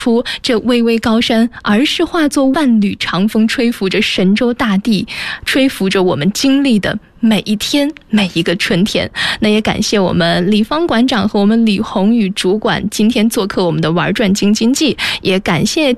出这巍巍高山，而是化作万缕长风，吹拂着神州大地，吹拂着我们经历的每一天每一个春天。那也感谢我们李芳馆长和我们李宏宇主管今天做客我们的玩转京津冀，也感谢